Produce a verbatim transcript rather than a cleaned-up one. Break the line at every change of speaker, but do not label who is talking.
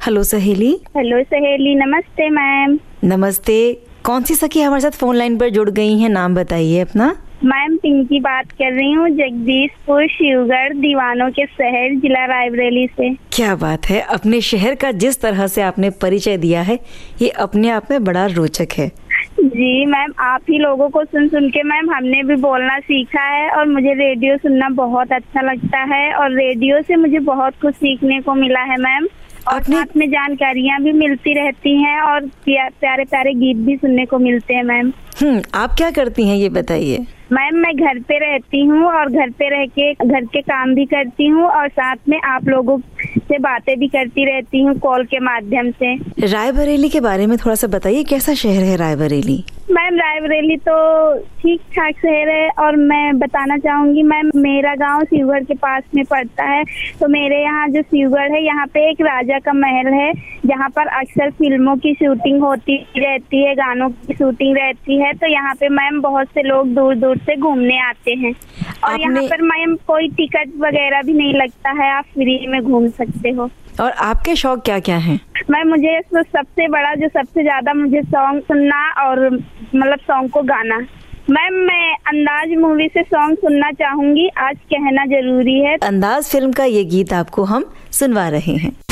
Hello सहेली।
Hello सहेली, नमस्ते मैम।
नमस्ते। कौन सी सखी हमारे साथ फोन लाइन पर जुड़ गई हैं? नाम बताइए अपना।
मैम पिंकी बात कर रही हूँ, जगदीशपुर शिवगढ़ दीवानों के शहर, जिला रायबरेली से।
क्या बात है, अपने शहर का जिस तरह से आपने परिचय दिया है ये अपने आप में बड़ा रोचक है।
जी मैम, आप ही लोगों को सुन सुन के मैम हमने भी बोलना सीखा है और मुझे रेडियो सुनना बहुत अच्छा लगता है और रेडियो से मुझे बहुत कुछ सीखने को मिला है मैम। और
अपने...
साथ में जानकारियाँ भी मिलती रहती हैं और प्यारे प्यारे गीत भी सुनने को मिलते हैं मैम।
हम्म आप क्या करती हैं ये बताइए।
मैम मैं घर पे रहती हूँ और घर पे रह के घर के काम भी करती हूँ और साथ में आप लोगों से बातें भी करती रहती हूँ कॉल के माध्यम से।
रायबरेली के बारे में थोड़ा सा बताइए, कैसा शहर है रायबरेली?
मैम रायबरेली तो ठीक ठाक शहर है और मैं बताना चाहूंगी मैम, मेरा गांव शिवगढ़ के पास में पड़ता है। तो मेरे यहाँ जो शिवगढ़ है, यहाँ पे एक राजा का महल है जहाँ पर अक्सर फिल्मों की शूटिंग होती रहती है, गानों की शूटिंग रहती है। तो यहाँ पे मैम बहुत से लोग दूर दूर से घूमने आते हैं और
आपने...
यहाँ पर मैम कोई टिकट वगैरह भी नहीं लगता है, आप फ्री में घूम सकते हो।
और आपके शौक क्या क्या हैं?
मैं मुझे तो सबसे बड़ा जो सबसे ज्यादा मुझे सॉन्ग सुनना और मतलब सॉन्ग को गाना। मैम मैं अंदाज मूवी से सॉन्ग सुनना चाहूंगी, आज कहना जरूरी है।
अंदाज फिल्म का ये गीत आपको हम सुनवा रहे हैं।